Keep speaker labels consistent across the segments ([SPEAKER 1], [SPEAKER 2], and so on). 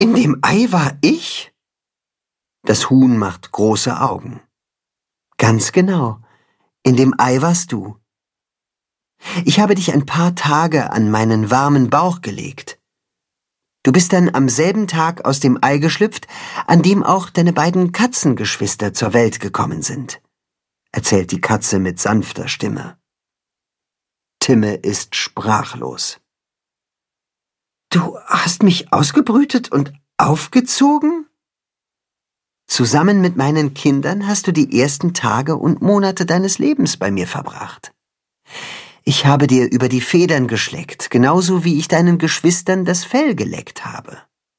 [SPEAKER 1] In dem Ei war ich? Das Huhn macht große Augen. Ganz genau, in dem Ei warst du. Ich habe dich ein paar Tage an meinen warmen Bauch gelegt. Du bist dann am selben Tag aus dem Ei geschlüpft, an dem auch deine beiden Katzengeschwister zur Welt gekommen sind, erzählt die Katze mit sanfter Stimme. Timme ist sprachlos. Du hast mich ausgebrütet und aufgezogen? Zusammen mit meinen Kindern hast du die ersten Tage und Monate deines Lebens bei mir verbracht. Ich habe dir über die Federn geschleckt, genauso wie ich deinen Geschwistern das Fell geleckt habe.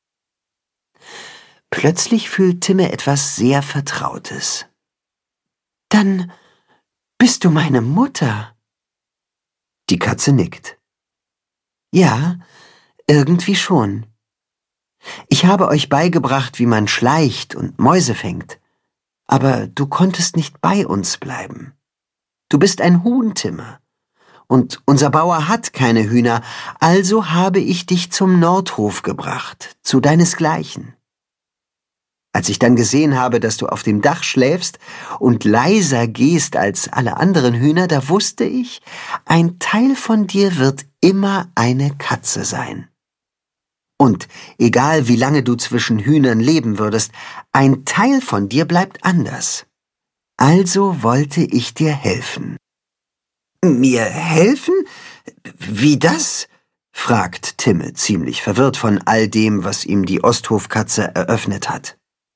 [SPEAKER 1] Plötzlich fühlt Timme etwas sehr Vertrautes. Dann bist du meine Mutter. Die Katze nickt. Ja, irgendwie schon. Ich habe euch beigebracht, wie man schleicht und Mäuse fängt. Aber du konntest nicht bei uns bleiben. Du bist ein Huhn, Timme. Und unser Bauer hat keine Hühner, also habe ich dich zum Nordhof gebracht, zu deinesgleichen. Als ich dann gesehen habe, dass du auf dem Dach schläfst und leiser gehst als alle anderen Hühner, da wusste ich, ein Teil von dir wird immer eine Katze sein. Und egal wie lange du zwischen Hühnern leben würdest, ein Teil von dir bleibt anders. Also wollte ich dir helfen. Mir helfen? Wie das? Fragt Timme, ziemlich verwirrt von all dem, was ihm die Osthofkatze eröffnet hat.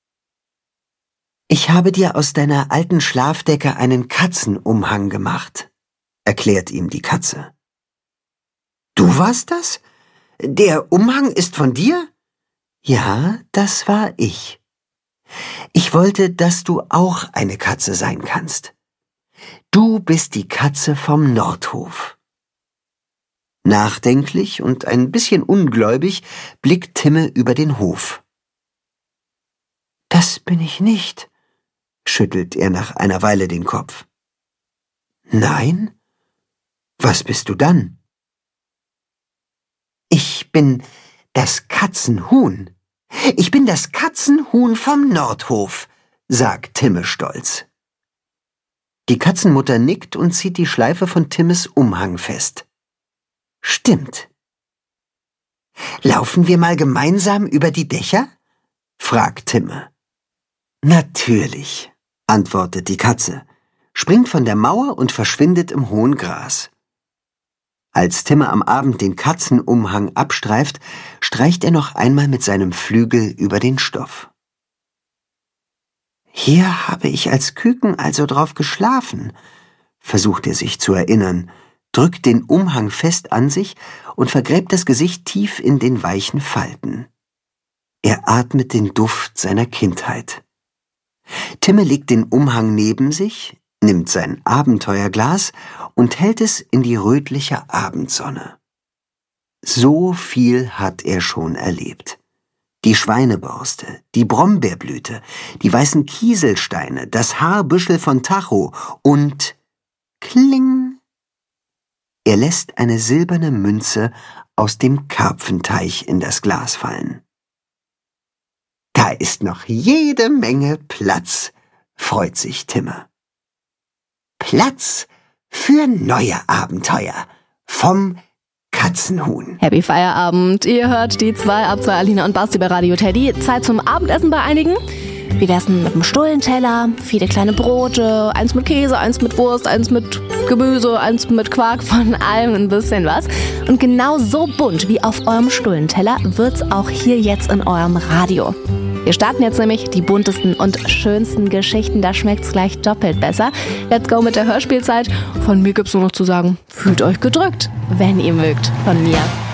[SPEAKER 1] Ich habe dir aus deiner alten Schlafdecke einen Katzenumhang gemacht, erklärt ihm die Katze. Du warst das? Der Umhang ist von dir? Ja, das war ich. Ich wollte, dass du auch eine Katze sein kannst. Du bist die Katze vom Nordhof. Nachdenklich und ein bisschen ungläubig blickt Timme über den Hof. Das bin ich nicht, schüttelt er nach einer Weile den Kopf. Nein? Was bist du dann? Ich bin das Katzenhuhn. Ich bin das Katzenhuhn vom Nordhof, sagt Timme stolz. Die Katzenmutter nickt und zieht die Schleife von Timmes Umhang fest. Stimmt. Laufen wir mal gemeinsam über die Dächer? Fragt Timme. Natürlich, antwortet die Katze, springt von der Mauer und verschwindet im hohen Gras. Als Timme am Abend den Katzenumhang abstreift, streicht er noch einmal mit seinem Flügel über den Stoff. Hier habe ich als Küken also drauf geschlafen, versucht er sich zu erinnern, drückt den Umhang fest an sich und vergräbt das Gesicht tief in den weichen Falten. Er atmet den Duft seiner Kindheit. Timme legt den Umhang neben sich, nimmt sein Abenteuerglas und hält es in die rötliche Abendsonne. So viel hat er schon erlebt. Die Schweineborste, die Brombeerblüte, die weißen Kieselsteine, das Haarbüschel von Tacho und Kling! Er lässt eine silberne Münze aus dem Karpfenteich in das Glas fallen. Da ist noch jede Menge Platz, freut sich Timme. Platz für neue Abenteuer vom Katzenhuhn.
[SPEAKER 2] Happy Feierabend. Ihr hört die 2 ab 2 Alina und Basti bei Radio Teddy. Zeit zum Abendessen bei einigen. Wie wär's denn mit einem Stullenteller? Viele kleine Brote, eins mit Käse, eins mit Wurst, eins mit Gemüse, eins mit Quark, von allem ein bisschen was. Und genau so bunt wie auf eurem Stullenteller wird's auch hier jetzt in eurem Radio. Wir starten jetzt nämlich die buntesten und schönsten Geschichten. Da schmeckt's gleich doppelt besser. Let's go mit der Hörspielzeit. Von mir gibt's nur noch zu sagen, fühlt euch gedrückt, wenn ihr mögt. Von mir.